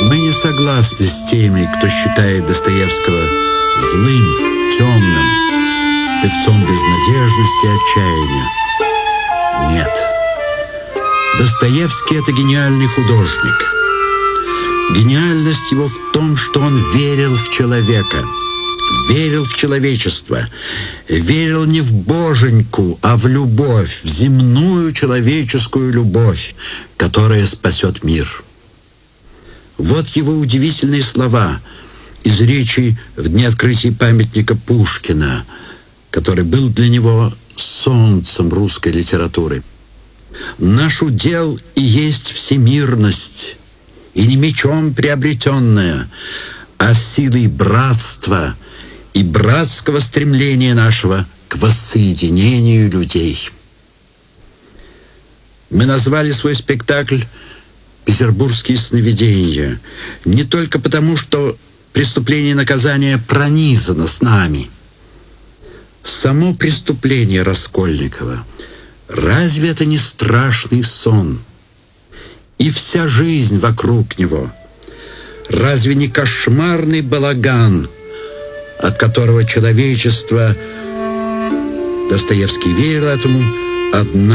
Мы не согласны с теми, кто считает Достоевского злым, темным, певцом безнадежности и отчаяния. Нет. Достоевский — это гениальный художник. Гениальность его в том, что он верил в человека, верил в человечество, верил не в боженьку, а в любовь, в земную человеческую любовь, которая спасет мир. Вот его удивительные слова из речи в дни открытия памятника Пушкина, который был для него солнцем русской литературы. «Наш удел и есть всемирность, и не мечом приобретенная, а силой братства и братского стремления нашего к воссоединению людей». Мы назвали свой спектакль «Петербургские сновидения» не только потому, что преступление и наказание пронизано с нами. Само преступление Раскольникова, разве это не страшный сон? И вся жизнь вокруг него, разве не кошмарный балаган, от которого человечество, Достоевский верил этому, одна